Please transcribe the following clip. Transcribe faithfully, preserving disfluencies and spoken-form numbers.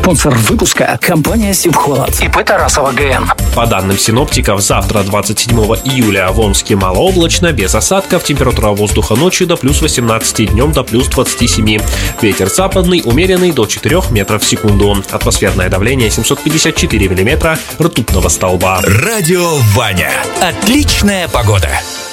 Спонсор выпуска — компания Сибхолод. ИП Тарасова ГМ. По данным синоптиков, завтра, двадцать седьмого июля, в Омске малооблачно, без осадков, температура воздуха ночью до плюс восемнадцати, днем до плюс двадцати семи. Ветер западный, умеренный до четырёх метров в секунду. Атмосферное давление семьсот пятьдесят четыре миллиметра ртутного столба. Радио Ваня. Отличная погода.